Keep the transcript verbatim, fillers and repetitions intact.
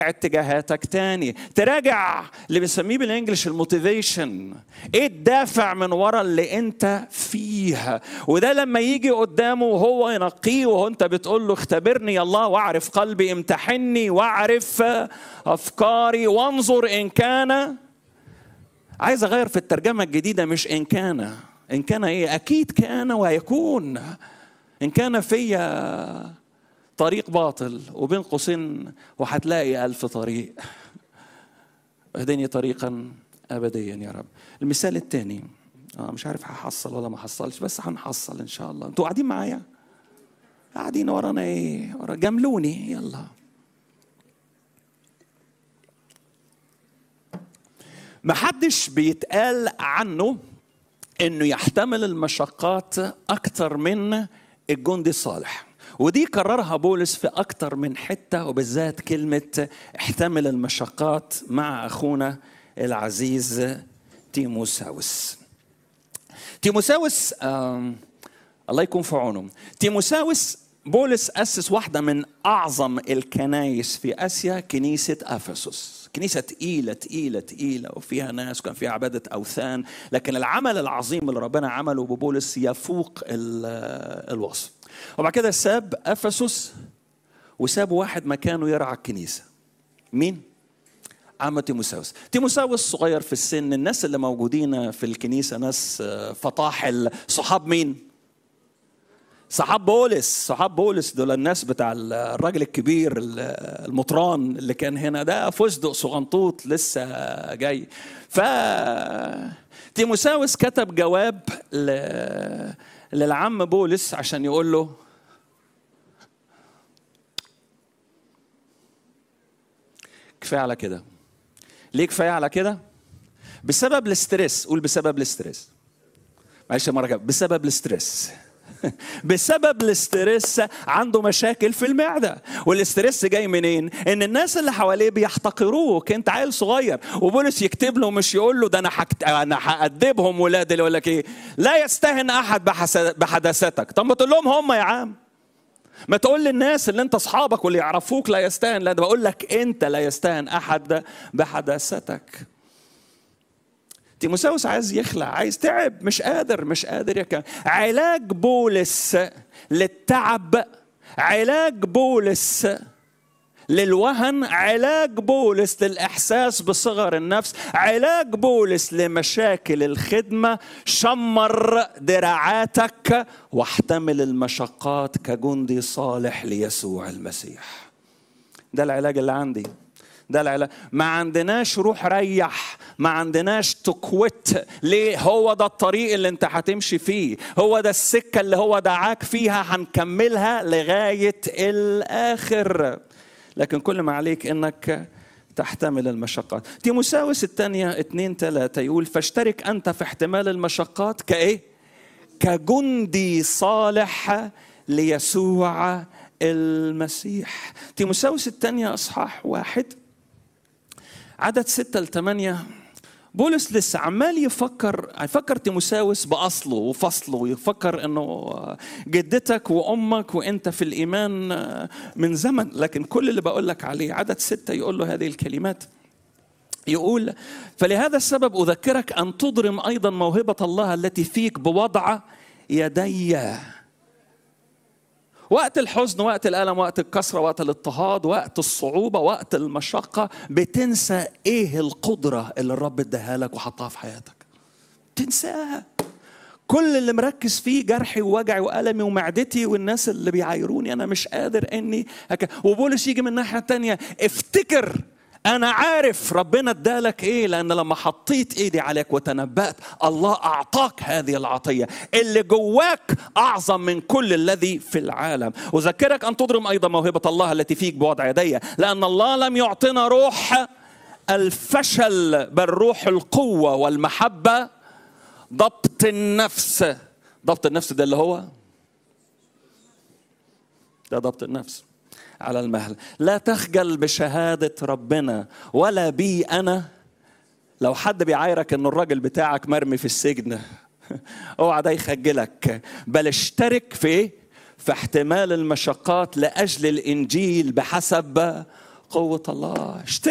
اتجاهاتك تاني، تراجع اللي بنسميه بالانجلش الموتيفيشن. ايه الدافع من ورا اللي انت فيها؟ وده لما يجي قدامه وهو ينقيه وهو انت بتقول له اختبرني يا الله واعرف قلبي، امتحني واعرف افكاري وانظر ان كان. عايز اغير في الترجمة الجديدة، مش ان كان. ان كان ايه؟ اكيد كان ويكون. ان كان فيا طريق باطل وبين قوسين وهتلاقي ألف طريق، اهدني طريقا أبديا يا رب. المثال الثاني، آه مش عارف هحصل ولا ما حصلش، بس هنحصل إن شاء الله. أنتوا قاعدين معايا؟ قاعدين ورانا إيه؟ ورا جملوني يلا. محدش بيتقال عنه إنه يحتمل المشقات أكتر من الجندي الصالح، ودي كررها بولس في أكتر من حتة، وبالذات كلمة احتمل المشقات مع أخونا العزيز تيموساوس. تيموساوس آه الله يكون في عونه. تيموساوس بولس أسس واحدة من أعظم الكنائس في آسيا، كنيسة أفسس. كنيسة تقيلة تقيلة تقيلة وفيها ناس وكان فيها عبادة أوثان، لكن العمل العظيم اللي ربنا عمله ببولس يفوق الوصف. وبعد كده ساب أفسس وساب واحد مكانه يرعى الكنيسة. مين؟ عم تيموساوس. تيموساوس صغير في السن. الناس اللي موجودين في الكنيسة ناس فطاحل. صحاب مين؟ صحاب بولس. صحاب بولس دول الناس بتاع الراجل الكبير المطران اللي كان هنا، ده فستق صغنطوط لسه جاي. ف تيموساوس كتب جواب ل... للعم بولس عشان يقول له كفاية على كده. ليه كفاية على كده؟ بسبب الاسترس. قول بسبب الاسترس. معلش مرة كده، بسبب الاسترس. بسبب الاسترس عنده مشاكل في المعدة. والاسترس جاي منين؟ ان الناس اللي حواليه بيحتقروك، انت عيل صغير. وبولس يكتب له، مش يقول له ده انا حكت... انا هأدبهم ولاد اللي يقول لك ايه، لا يستهن احد بحس... بحداثتك. طب ما تقول لهم هم يا عم، ما تقول للناس اللي انت اصحابك واللي يعرفوك لا يستهن. لا، ده بقول لك انت لا يستهن احد بحداثتك. تيموساوس عايز يخلع، عايز تعب، مش قادر مش قادر يكمل. علاج بولس للتعب، علاج بولس للوهن، علاج بولس للإحساس بصغر النفس، علاج بولس لمشاكل الخدمة. شمر دراعاتك واحتمل المشقات كجندي صالح ليسوع المسيح. ده العلاج اللي عندي، ده العلاج. ما عندناش روح ريح، ما عندناش تكوت. ليه؟ هو ده الطريق اللي انت هتمشي فيه، هو ده السكة اللي هو دعاك فيها، هنكملها لغاية الآخر. لكن كل ما عليك انك تحتمل المشقات. تيموساوس الثانية اتنين ثلاثة يقول فاشترك أنت في احتمال المشقات كإيه؟ كجندي صالح ليسوع المسيح. تيموساوس الثانية أصحاح واحد عدد ستة لثمانية. بولس لسه عمال يفكر يفكر تيموساوس بأصله وفصله، ويفكر أنه جدتك وأمك وأنت في الإيمان من زمن. لكن كل اللي بقول لك عليه عدد ستة يقول له هذه الكلمات. يقول فلهذا السبب أذكرك أن تضرم أيضا موهبة الله التي فيك بوضع يدي. وقت الحزن، وقت الألم، وقت الكسرة، وقت الاضطهاد، وقت الصعوبة، وقت المشقة، بتنسى ايه القدرة اللي الرب اداها لك وحطها في حياتك. تنساها. كل اللي مركز فيه جرحي ووجعي وألمي ومعدتي والناس اللي بيعايروني، انا مش قادر اني هك... وبولس يجي من الناحية التانية، افتكر أنا عارف ربنا ادالك إيه، لأن لما حطيت إيدي عليك وتنبأت الله أعطاك هذه العطية. اللي جواك أعظم من كل الذي في العالم. أذكرك أن تضرم أيضا موهبة الله التي فيك بوضع يدي، لأن الله لم يعطينا روح الفشل بل روح القوة والمحبة ضبط النفس. ضبط النفس ده اللي هو ده ضبط النفس على المهل. لا تخجل بشهادة ربنا ولا بي أنا. لو حد بيعايرك إنه الراجل بتاعك مرمي في السجن، اوعى ده يخجلك، بل اشترك في في احتمال المشقات لأجل الإنجيل بحسب قوة الله.